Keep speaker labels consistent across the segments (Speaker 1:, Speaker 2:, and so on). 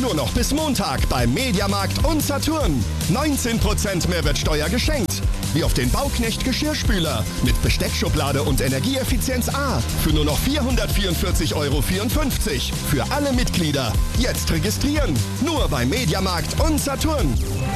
Speaker 1: Nur noch bis Montag beim Mediamarkt und Saturn. 19% Mehrwertsteuer geschenkt. Wie auf den Bauknecht Geschirrspüler mit Besteckschublade und Energieeffizienz A für nur noch 444,54 € für alle Mitglieder. Jetzt registrieren. Nur beim Mediamarkt und Saturn.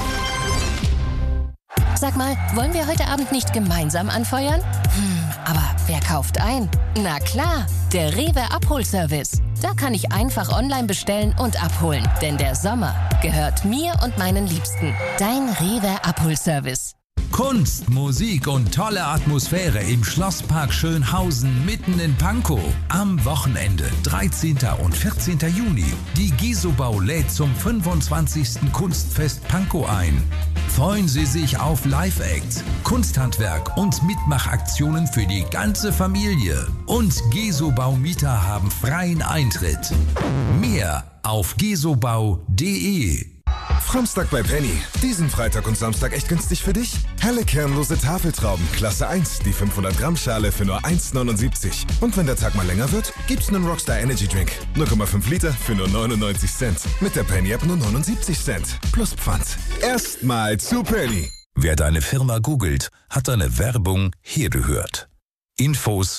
Speaker 2: Sag mal, wollen wir heute Abend nicht gemeinsam anfeuern? Aber wer kauft ein? Na klar, der Rewe Abholservice. Da kann ich einfach online bestellen und abholen. Denn der Sommer gehört mir und meinen Liebsten. Dein Rewe Abholservice.
Speaker 3: Kunst, Musik und tolle Atmosphäre im Schlosspark Schönhausen mitten in Pankow. Am Wochenende, 13. und 14. Juni. Die Gesobau lädt zum 25. Kunstfest Pankow ein. Freuen Sie sich auf Live-Acts, Kunsthandwerk und Mitmachaktionen für die ganze Familie. Und Gesobau-Mieter haben freien Eintritt. Mehr auf gesobau.de.
Speaker 4: Framstag bei Penny. Diesen Freitag und Samstag echt günstig für dich? Helle kernlose Tafeltrauben, Klasse 1, die 500 Gramm Schale für nur 1,79. Und wenn der Tag mal länger wird, gibt's einen Rockstar Energy Drink. 0,5 Liter für nur 99 Cent. Mit der Penny App nur 79 Cent. Plus Pfand. Erstmal zu Penny.
Speaker 3: Wer deine Firma googelt, hat deine Werbung hier gehört. Infos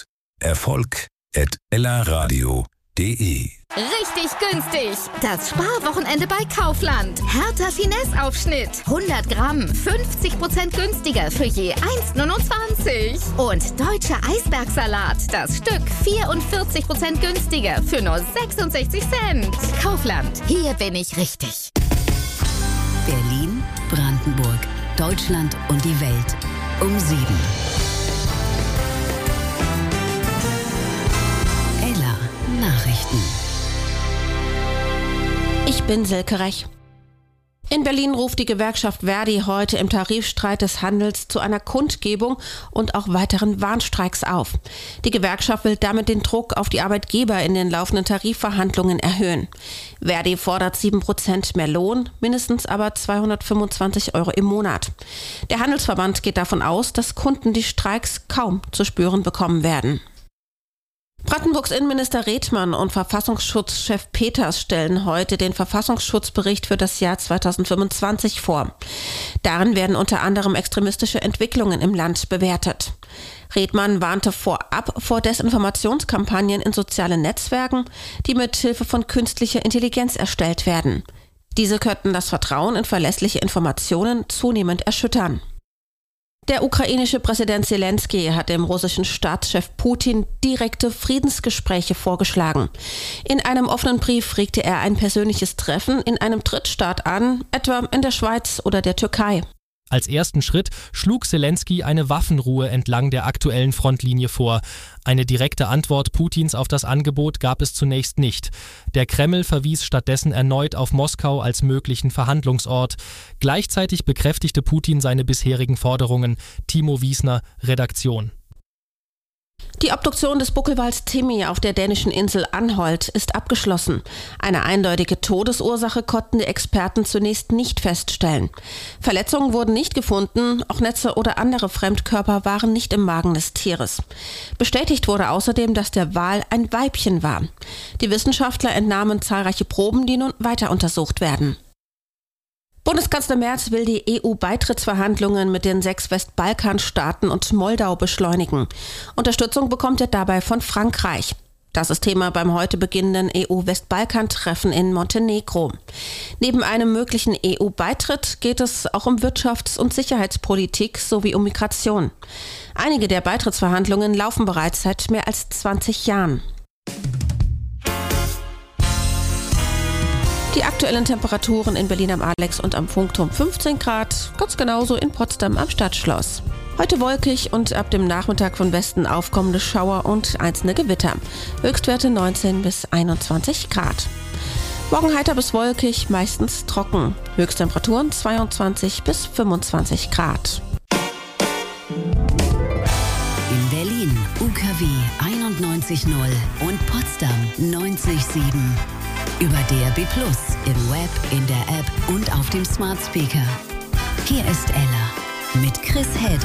Speaker 3: erfolg@ellaradio.de.
Speaker 5: Richtig günstig. Das Sparwochenende bei Kaufland. Hertha Finesse-Aufschnitt. 100 Gramm, 50% günstiger für je 1,29. Und deutscher Eisbergsalat. Das Stück 44% günstiger für nur 66 Cent. Kaufland. Hier bin ich richtig.
Speaker 6: Berlin, Brandenburg, Deutschland und die Welt. Um 7. Ella Nachrichten.
Speaker 7: Ich bin Silke Rech. In Berlin ruft die Gewerkschaft ver.di heute im Tarifstreit des Handels zu einer Kundgebung und auch weiteren Warnstreiks auf. Die Gewerkschaft will damit den Druck auf die Arbeitgeber in den laufenden Tarifverhandlungen erhöhen. ver.di fordert 7% mehr Lohn, mindestens aber 225 € im Monat. Der Handelsverband geht davon aus, dass Kunden die Streiks kaum zu spüren bekommen werden. Brandenburgs Innenminister Redmann und Verfassungsschutzchef Peters stellen heute den Verfassungsschutzbericht für das Jahr 2025 vor. Darin werden unter anderem extremistische Entwicklungen im Land bewertet. Redmann warnte vorab vor Desinformationskampagnen in sozialen Netzwerken, die mit Hilfe von künstlicher Intelligenz erstellt werden. Diese könnten das Vertrauen in verlässliche Informationen zunehmend erschüttern. Der ukrainische Präsident Zelensky hat dem russischen Staatschef Putin direkte Friedensgespräche vorgeschlagen. In einem offenen Brief regte er ein persönliches Treffen in einem Drittstaat an, etwa in der Schweiz oder der Türkei.
Speaker 8: Als ersten Schritt schlug Zelensky eine Waffenruhe entlang der aktuellen Frontlinie vor. Eine direkte Antwort Putins auf das Angebot gab es zunächst nicht. Der Kreml verwies stattdessen erneut auf Moskau als möglichen Verhandlungsort. Gleichzeitig bekräftigte Putin seine bisherigen Forderungen. Timo Wiesner, Redaktion.
Speaker 7: Die Obduktion des Buckelwals Timmy auf der dänischen Insel Anholt ist abgeschlossen. Eine eindeutige Todesursache konnten die Experten zunächst nicht feststellen. Verletzungen wurden nicht gefunden, auch Netze oder andere Fremdkörper waren nicht im Magen des Tieres. Bestätigt wurde außerdem, dass der Wal ein Weibchen war. Die Wissenschaftler entnahmen zahlreiche Proben, die nun weiter untersucht werden. Bundeskanzler Merz will die EU-Beitrittsverhandlungen mit den 6 Westbalkanstaaten und Moldau beschleunigen. Unterstützung bekommt er dabei von Frankreich. Das ist Thema beim heute beginnenden EU-Westbalkan-Treffen in Montenegro. Neben einem möglichen EU-Beitritt geht es auch um Wirtschafts- und Sicherheitspolitik sowie um Migration. Einige der Beitrittsverhandlungen laufen bereits seit mehr als 20 Jahren. Die aktuellen Temperaturen in Berlin am Alex und am Funkturm 15 Grad, ganz genauso in Potsdam am Stadtschloss. Heute wolkig und ab dem Nachmittag von Westen aufkommende Schauer und einzelne Gewitter. Höchstwerte 19 bis 21 Grad. Morgen heiter bis wolkig, meistens trocken. Höchsttemperaturen 22 bis 25 Grad.
Speaker 6: In Berlin UKW 91.0 und Potsdam 90.7. Über DAB+, im Web, in der App und auf dem Smart Speaker. Hier ist Ella mit Chris Hedrick.